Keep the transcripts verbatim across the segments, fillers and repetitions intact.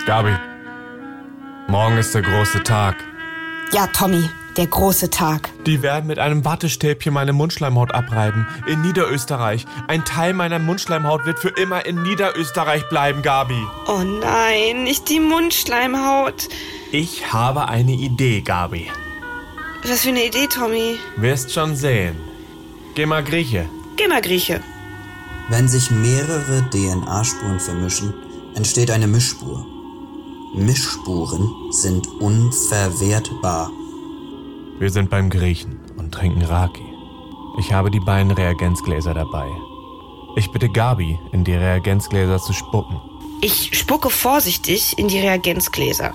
Gabi, morgen ist der große Tag. Ja, Tommy, der große Tag. Die werden mit einem Wattestäbchen meine Mundschleimhaut abreiben. In Niederösterreich. Ein Teil meiner Mundschleimhaut wird für immer in Niederösterreich bleiben, Gabi. Oh nein, nicht die Mundschleimhaut. Ich habe eine Idee, Gabi. Was für eine Idee, Tommy? Wirst schon sehen. Geh mal Grieche. Geh mal Grieche. Wenn sich mehrere D N A-Spuren vermischen, entsteht eine Mischspur. Mischspuren sind unverwertbar. Wir sind beim Griechen und trinken Raki. Ich habe die beiden Reagenzgläser dabei. Ich bitte Gabi, in die Reagenzgläser zu spucken. Ich spucke vorsichtig in die Reagenzgläser.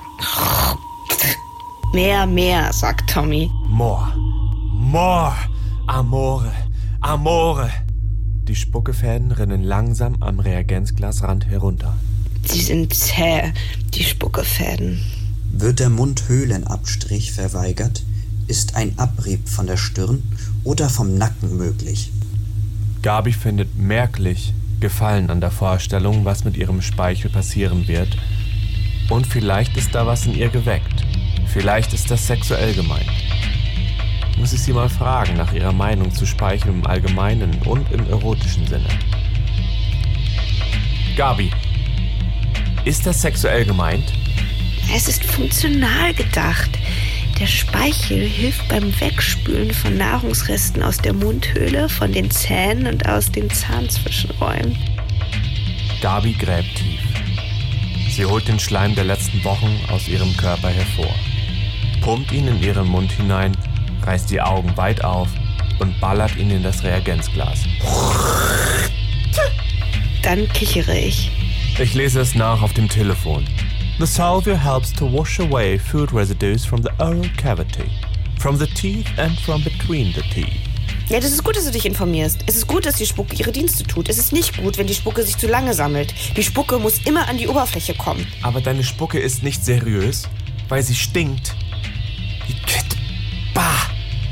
Mehr, mehr, sagt Tommy. More, more, amore, amore. Die Spuckefäden rinnen langsam am Reagenzglasrand herunter. Sie sind zäh, die Spuckefäden. Wird der Mundhöhlenabstrich verweigert, ist ein Abrieb von der Stirn oder vom Nacken möglich. Gabi findet merklich Gefallen an der Vorstellung, was mit ihrem Speichel passieren wird. Und vielleicht ist da was in ihr geweckt. Vielleicht ist das sexuell gemeint. Muss ich sie mal fragen nach ihrer Meinung zu Speichel im Allgemeinen und im erotischen Sinne. Gabi, ist das sexuell gemeint? Es ist funktional gedacht. Der Speichel hilft beim Wegspülen von Nahrungsresten aus der Mundhöhle, von den Zähnen und aus den Zahnzwischenräumen. Gabi gräbt tief. Sie holt den Schleim der letzten Wochen aus ihrem Körper hervor, pumpt ihn in ihren Mund hinein, reißt die Augen weit auf und ballert ihn in das Reagenzglas. Dann kichere ich. Ich lese es nach auf dem Telefon. The salvia helps to wash away food residues from the oral cavity, from the teeth and from between the teeth. Ja, das ist gut, dass du dich informierst. Es ist gut, dass die Spucke ihre Dienste tut. Es ist nicht gut, wenn die Spucke sich zu lange sammelt. Die Spucke muss immer an die Oberfläche kommen. Aber deine Spucke ist nicht seriös, weil sie stinkt. Bah!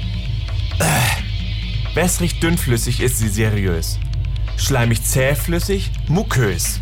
Äh. Wässrig dünnflüssig ist sie seriös. Schleimig zähflüssig, mukös.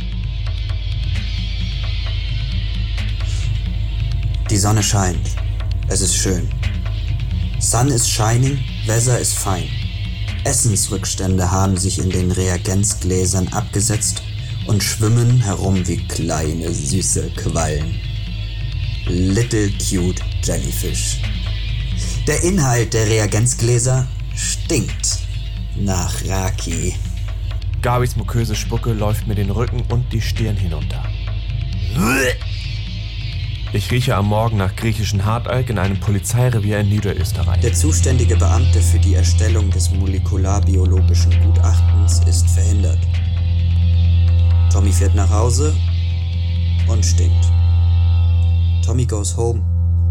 Die Sonne scheint. Es ist schön. Sun is shining, weather is fine. Essensrückstände haben sich in den Reagenzgläsern abgesetzt und schwimmen herum wie kleine, süße Quallen. Little cute jellyfish. Der Inhalt der Reagenzgläser stinkt nach Raki. Gabis muköse Spucke läuft mir den Rücken und die Stirn hinunter. Ich rieche am Morgen nach griechischen Hartalk in einem Polizeirevier in Niederösterreich. Der zuständige Beamte für die Erstellung des molekularbiologischen Gutachtens ist verhindert. Tommy fährt nach Hause und stinkt. Tommy goes home.